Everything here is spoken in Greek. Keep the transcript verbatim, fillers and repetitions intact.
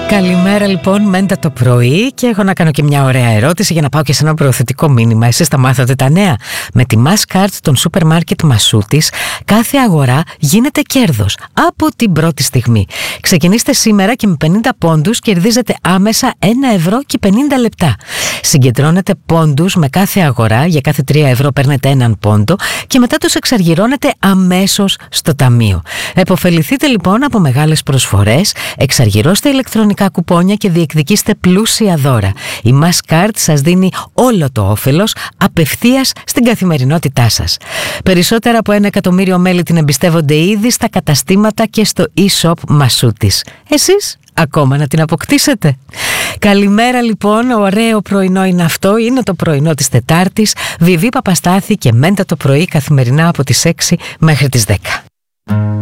Καλημέρα λοιπόν, Μέντα το πρωί και έχω να κάνω και μια ωραία ερώτηση για να πάω και σε ένα προωθητικό μήνυμα. Εσείς τα μάθατε τα νέα? Με τη Masscard των σούπερ μάρκετ Μασούτης κάθε αγορά γίνεται κέρδος από την πρώτη στιγμή. Ξεκινήστε σήμερα και με πενήντα πόντους κερδίζετε άμεσα ένα ευρώ και πενήντα λεπτά. Συγκεντρώνετε πόντους με κάθε αγορά, για κάθε τρία ευρώ παίρνετε έναν πόντο και μετά τους εξαργυρώνετε αμέσως στο ταμείο. Εποφεληθείτε λοιπόν από μεγάλες προσφορές, εξαργυρώστε ηλεκτρονικά κουπόνια και διεκδικήστε πλούσια δώρα. Η Masscard σας δίνει όλο το όφελος απευθείας στην καθημερινότητά σας. Περισσότερα από ένα εκατομμύριο μέλη την εμπιστεύονται ήδη στα καταστήματα και στο e-shop Μασούτης. Εσείς ακόμα να την αποκτήσετε? Καλημέρα λοιπόν, ωραίο πρωινό είναι αυτό, είναι το πρωινό της Τετάρτης. Βιβί Παπαστάθη και Μέντα το πρωί καθημερινά από τις έξι μέχρι τις δέκα.